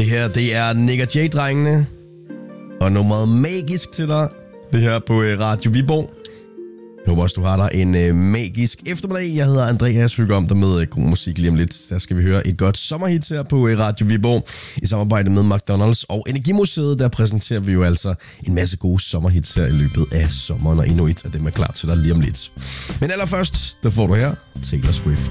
Det her, det er Nick & Jay-drengene. Og nummeret magisk til dig. Det her på Radio Viborg. Jeg håber også, du har dig en magisk eftermiddag. Jeg hedder Andreas, hygger om dig med god musik lige om lidt. Der skal vi høre et godt sommerhit her på Radio Viborg. I samarbejde med McDonald's og Energimuseet, der præsenterer vi jo altså en masse gode sommerhits her i løbet af sommeren. Og endnu et af dem er klar til dig lige om lidt. Men allerførst, der får du her Taylor Swift.